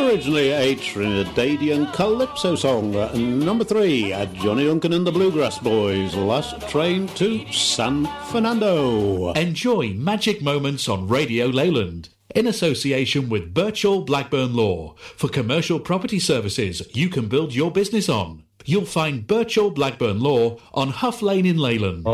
Originally a Trinidadian calypso song. Number 3, Johnny Duncan and the Bluegrass Boys, Last Train to San Fernando. Enjoy Magic Moments on Radio Leyland, in association with Birchall Blackburn Law. For commercial property services you can build your business on. You'll find Birchall Blackburn Law on Huff Lane in Leyland.